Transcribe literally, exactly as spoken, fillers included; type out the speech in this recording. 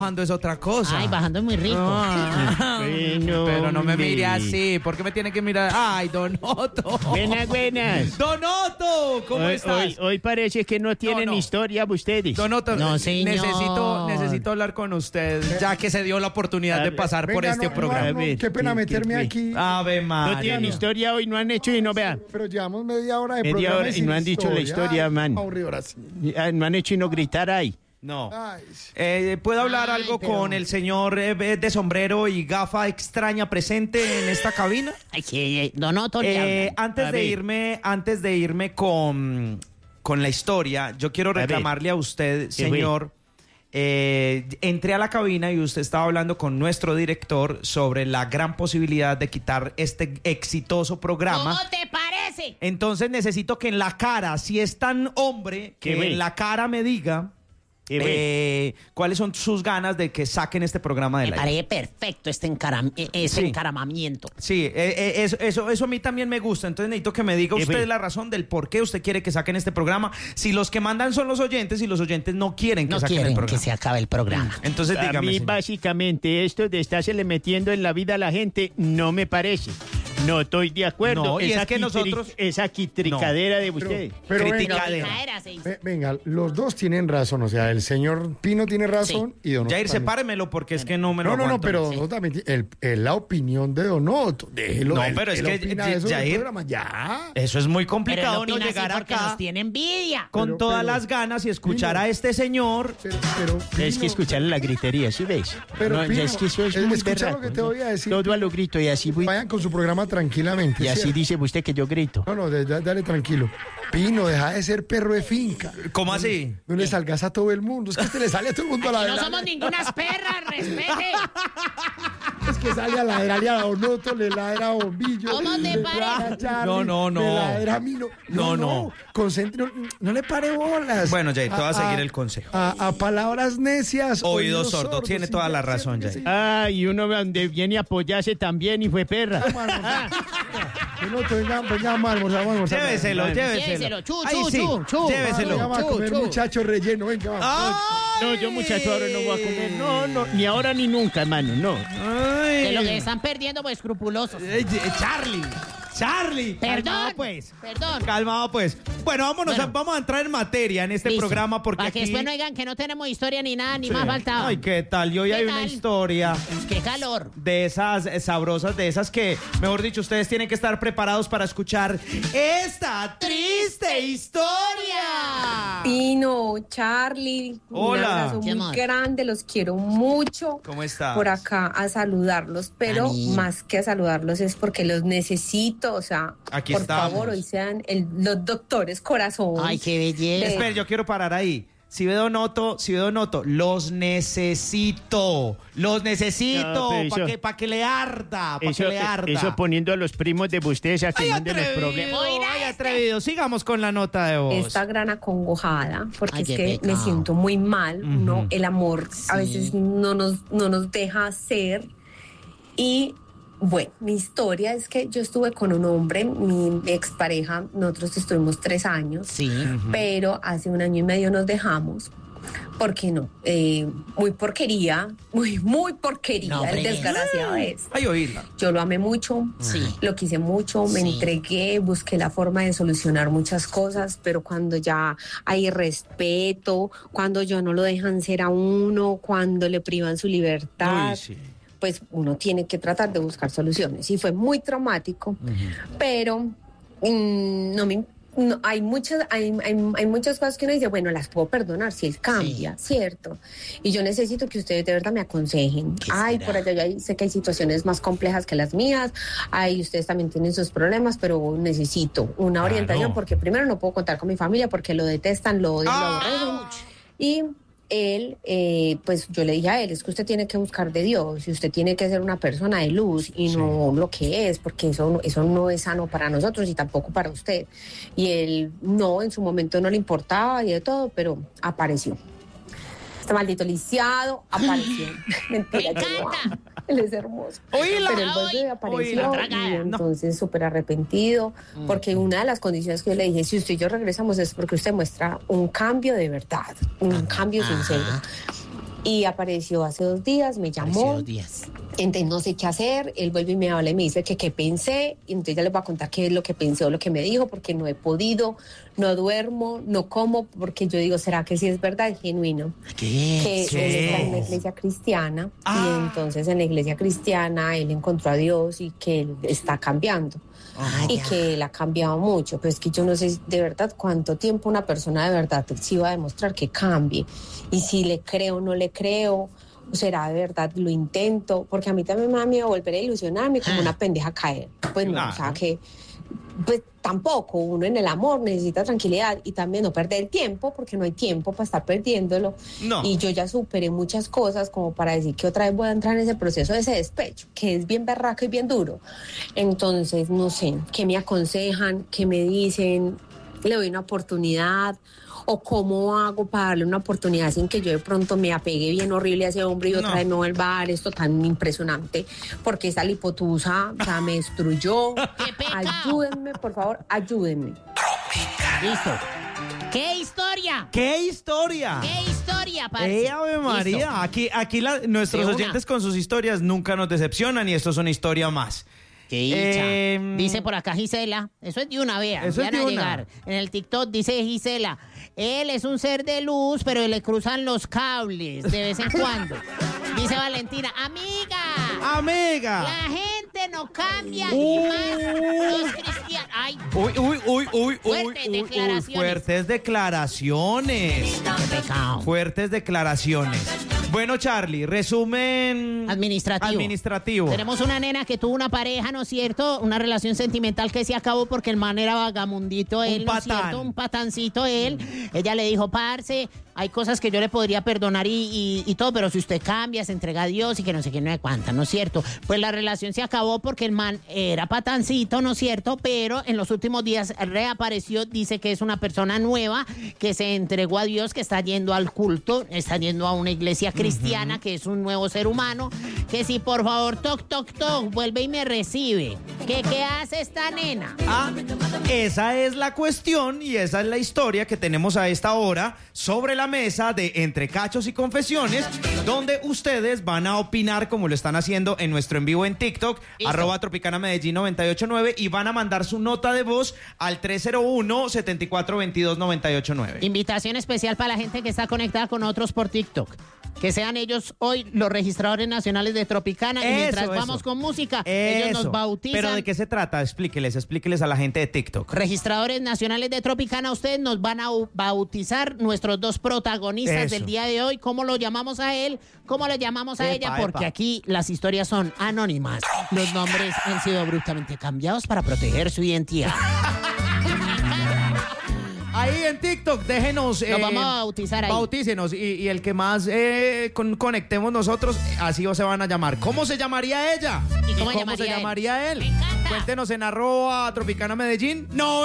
Bajando es otra cosa. Ay, bajando es muy rico. Ah, Bueno, pero no me hombre. mire así. ¿Por qué me tiene que mirar? Ay, Don Otto. Buenas, buenas. Don Otto, ¿cómo Hoy, estás? hoy, hoy parece que no tienen no. historia ustedes. Don Otto, No, señor. necesito, necesito hablar con usted, ya que se dio la oportunidad A de ver, pasar por Venga, este no, programa. no, no, A ver, qué pena ¿qué- meterme qué- aquí. Ave María. No tienen historia hoy, no han hecho y no vean. Pero llevamos media hora de Media programa hora y sin no han dicho la historia, Ay, man. aburrido ahora sí. Ah, No han hecho y no gritar ahí. No. Ay, sí. Eh, ¿Puedo hablar Ay, algo pero- con el señor eh, de sombrero y gafa extraña presente en esta cabina? Ay, sí, Don Otto le Eh, habla. antes A de ver. irme, antes de irme con, con la historia, yo quiero ver. reclamarle a usted, ¿Qué fue? señor. Eh, entré a la cabina y usted estaba hablando con nuestro director sobre la gran posibilidad de quitar este exitoso programa. ¿Cómo te parece? Entonces necesito que en la cara, si es tan hombre, ¿Qué que fue? en la cara me diga ¿Qué fue? eh, cuáles son sus ganas de que saquen este programa de Me la parece perfecto este encaram eh, ese Sí. encaramamiento. Sí, eh, eh, eso, eso, eso a mí también me gusta. Entonces necesito que me diga ¿Qué usted fue? la razón del por qué usted quiere que saquen este programa. Si los que mandan son los oyentes y los oyentes no quieren que No saquen el quieren que programa. se acabe el programa. Entonces A dígame, mí, señor. básicamente, esto de estarse le metiendo en la vida a la gente no me parece. No estoy de acuerdo. No, y esa es que quitri- nosotros- Esa quitricadera de Pero, ustedes. pero venga, Criticadera. Era, se dice. ve- venga, los dos tienen razón. O sea, el señor Pino tiene razón y Don Otto Jair, también. sepáremelo porque es que no me lo No, no, no, aguanto. pero Don Otto también tiene- el- es la opinión de Don Otto. Déjelo. No, él- pero es él que, opina J- eso del Jair- programa, ya. Eso es muy Pero él complicado no opina así llegar porque acá nos tiene envidia. con Pero- todas pero- las ganas y escuchar Pino. a este señor. Pero, pero, Es Pino, que escucharle la gritería, ¿sí ves? Pero, No, ya Pino, es que eso es eh, muy escucha lo berraco, que te ¿no? voy a decir. Todo a lo grito y así voy. Vayan con su programa tranquilamente. Y así ¿cierto? dice usted que yo grito. No, no, de- da- dale tranquilo. Pino, deja de ser perro de finca. ¿Cómo así? No le salgas a todo el mundo. Es que te le sale a todo el mundo a la No somos ningunas perras, respete. Es que sale a ladrarle a Don Otto, le ladra a Bombillo. ¿Cómo te le parece? ladra a Charlie, No, no, no. Le ladra a mí. No, No, no. no. Concentre- no, no le pare bolas. Bueno, Jair, te voy a seguir A- el consejo. A, a palabras necias. Oídos sordos, tiene toda la razón, Jair. Ah, y uno donde viene a apoyarse también y fue perra. Don Otto, venga, venga, vamos a almorzar, vamos a almorzar. Lléveselo, Vale. lléveselo. Lléveselo, chu, Ahí chu, sí, chu, chu. lléveselo. Venga, vamos a Chu, comer chu. muchacho relleno, venga, vamos. ¡Ay! No, yo muchacho ahora no voy a comer. No, no, ni ahora ni nunca, hermano, no. Ay. De lo que están perdiendo, pues escrupulosos. Eh, eh, Charlie, Charlie. Perdón. Calmado, pues. Perdón. Calmado, pues. Bueno, vámonos, Bueno. a- vamos a entrar en materia en este Listo. programa porque Para que aquí... después no digan que no tenemos historia ni nada, ni más faltaba. Ay, ¿qué tal? Y hoy ¿Qué hay una tal? historia Qué calor. de esas eh, sabrosas, de esas que, mejor dicho, ustedes tienen que estar preparados para escuchar esta triste historia. Pino, Charlie, Hola. un abrazo Qué muy amor. grande, los quiero mucho. ¿Cómo estás? Por acá a saludarlos, pero Ani. más que a saludarlos es porque los necesito, o sea, Aquí por estamos. favor, hoy sean el- los doctores corazón. Ay, qué belleza. De- Espera, yo quiero parar ahí. Si veo noto, si veo noto, los necesito. Los necesito No, pero para eso- que, pa' que le arda, para Eso, que le arda. eso poniendo a los primos de ustedes a que Ay, manden los atrevido, problemas. Oiga, ay, este. atrevido. Sigamos con la nota de voz. esta gran acongojada, porque Ay, es qué que pecado. me siento muy mal, ¿no? El amor a Sí. veces no nos, no nos deja ser. Y bueno, mi historia es que yo estuve con un hombre, mi expareja, nosotros estuvimos tres años, Sí. pero hace un año y medio nos dejamos. ¿Por qué no? Eh, muy porquería, muy, muy porquería, No, el hombre. desgraciado es. Ay, oírla. Yo lo amé mucho, Sí. lo quise mucho, me Sí. entregué, busqué la forma de solucionar muchas cosas, pero cuando ya hay respeto, cuando ya no lo dejan ser a uno, cuando le privan su libertad, Uy, sí. pues uno tiene que tratar de buscar soluciones. Y fue muy traumático, pero mm, no me... no, hay muchas hay, hay, hay muchas cosas que uno dice, bueno, las puedo perdonar si él cambia, ¿cierto? Y yo necesito que ustedes de verdad me aconsejen. ¿Qué Ay, será? por allá ya sé que hay situaciones más complejas que las mías. Ay, ustedes también tienen sus problemas, pero necesito una Claro. orientación porque primero no puedo contar con mi familia porque lo detestan, lo odian, lo aborrecen. Y él, eh, pues yo le dije a él, es que usted tiene que buscar de Dios y usted tiene que ser una persona de luz y no lo que es, porque eso, no- eso no es sano para nosotros y tampoco para usted. Y él, no, en su momento no le importaba y de todo, pero apareció. Este maldito lisiado apareció. Mentira, Me yo lo encanta. amo. Él es hermoso. Oíla. Pero el Ay, bebé apareció oíla, tragada. y entonces súper arrepentido, porque una de las condiciones que yo le dije, si usted y yo regresamos es porque usted muestra un cambio de verdad, un cambio Ajá. sincero. Y apareció hace dos días, me llamó. Hace dos días. Entonces no sé qué hacer, él vuelve y me habla y me dice que qué pensé, y entonces ya les voy a contar qué es lo que pensé o lo que me dijo, porque no he podido, no duermo, no como, porque yo digo, ¿será que sí es verdad, es genuino? ¿Qué? Que ¿Qué? él está en una iglesia cristiana, Ah. y entonces en la iglesia cristiana él encontró a Dios y que él está cambiando. Ah, Y ya. que él ha cambiado mucho, pero es que yo no sé de verdad cuánto tiempo una persona de verdad sí va a demostrar que cambie, y si le creo o no le creo, o será de verdad, lo intento, porque a mí también me da miedo volver a ilusionarme como Ah. una pendeja a caer, pues no, Claro. o sea que pues tampoco, uno en el amor necesita tranquilidad y también no perder el tiempo, porque no hay tiempo para estar perdiéndolo. No. Y yo ya superé muchas cosas como para decir que otra vez voy a entrar en ese proceso de ese despecho, que es bien berraco y bien duro. Entonces, no sé, ¿qué me aconsejan? ¿Qué me dicen? ¿Le doy una oportunidad? ¿O cómo hago para darle una oportunidad sin que yo de pronto me apegue bien horrible a ese hombre y otra No. vez no vuelva a dar esto tan impresionante? Porque esa lipotusa, o sea, me destruyó. ¡Qué pecado! Ayúdenme, por favor, ayúdenme. Listo. ¿Qué historia? ¡Qué historia! ¿Qué historia, parce? ¡Eh, Ave María! Listo. Aquí, aquí la- nuestros De una. oyentes con sus historias nunca nos decepcionan y esto es una historia más. Qué dicha. Em, Dice por acá Gisela, eso es de una vea, Eso es van a de una. llegar. En el TikTok dice Gisela, él es un ser de luz, pero le cruzan los cables de vez en cuando. Dice Valentina, amiga, ¡Amiga! la gente no cambia y Uy. más los cristianos. Ay, Uy, uy, uy, uy, uy, Fuertes uy, uy, declaraciones. fuertes declaraciones. qué pecado. Fuertes declaraciones. Bueno, Charlie, resumen Administrativo. administrativo. Tenemos una nena que tuvo una pareja, ¿no es cierto? Una relación sentimental que se acabó porque el man era vagamundito él, Un ¿no es patán. cierto? Un patancito él. Ella le dijo, parce, hay cosas que yo le podría perdonar y, y, y todo, pero si usted cambia, se entrega a Dios y que no sé qué, no sé cuánta, ¿no es cierto? Pues la relación se acabó porque el man era patancito, ¿no es cierto? Pero en los últimos días reapareció, dice que es una persona nueva, que se entregó a Dios, que está yendo al culto, está yendo a una iglesia cristiana, que es un nuevo ser humano, que si por favor, toc, toc, toc, vuelve y me recibe. ¿Qué, qué hace esta nena? Ah, esa es la cuestión y esa es la historia que tenemos a esta hora sobre la mesa de Entre Cachos y Confesiones, donde ustedes van a opinar como lo están haciendo en nuestro en vivo en TikTok, Listo. arroba Tropicana Medellín noventa y ocho nueve, y van a mandar su nota de voz al tres cero uno, siete cuatro dos dos, nueve ocho nueve. Invitación especial para la gente que está conectada con otros por TikTok. Que sean ellos hoy los registradores nacionales de Tropicana. Y Eso, mientras eso. vamos con música, ellos Eso. nos bautizan. ¿Pero de qué se trata? Explíqueles, explíqueles a la gente de TikTok. Registradores nacionales de Tropicana, ustedes nos van a u- bautizar nuestros dos protagonistas Eso. del día de hoy. ¿Cómo lo llamamos a él? ¿Cómo le llamamos a Epa, ella? Porque epa. aquí las historias son anónimas. Los nombres han sido abruptamente cambiados para proteger su identidad. Ahí en TikTok, déjenos. Nos vamos a bautizar ahí. Bautícenos. Y, y el que más eh, con- conectemos nosotros, así se van a llamar. ¿Cómo se llamaría ella? ¿Y cómo se llamaría él? llamaría él? Me encanta. Cuéntenos en arroba Tropicana Medellín. No.